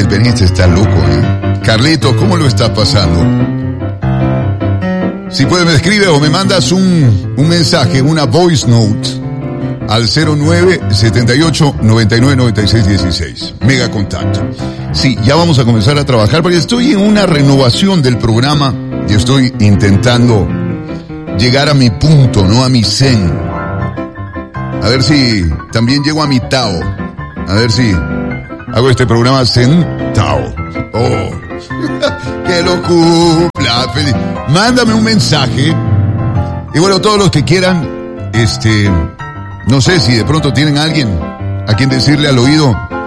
el pianista está loco, ¿eh? Carlito, ¿cómo lo estás pasando? Si puedes, me escribe o me mandas un mensaje, una voice note al 0978-999616. Mega contacto. Sí, ya vamos a comenzar a trabajar porque estoy en una renovación del programa y estoy intentando llegar a mi punto, ¿no? A mi zen. A ver si también llego a mi Tao. A ver si hago este programa zen Tao. Oh, que lo cumpla feliz. Mándame un mensaje. Y bueno, todos los que quieran, no sé si de pronto tienen a alguien a quien decirle al oído